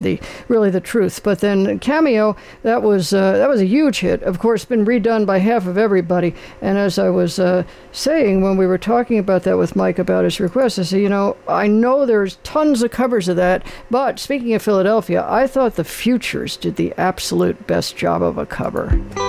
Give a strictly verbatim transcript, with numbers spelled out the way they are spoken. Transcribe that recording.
the really the truth. But then Cameo, that was uh, that was a huge hit. Of course, been redone by half of everybody. And as I was uh, saying when we were talking about that with Mike about his request, I said, you know, I know there's tons of covers of that. But speaking of Philadelphia, I thought the Futures did the absolute best job of a cover.